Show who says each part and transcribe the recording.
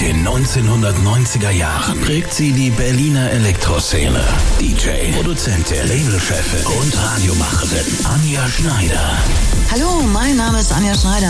Speaker 1: den 1990er Jahren prägt sie die Berliner Elektroszene. DJ, Produzentin, Labelchefin und Radiomacherin Anja Schneider.
Speaker 2: Hallo, mein Name ist Anja Schneider.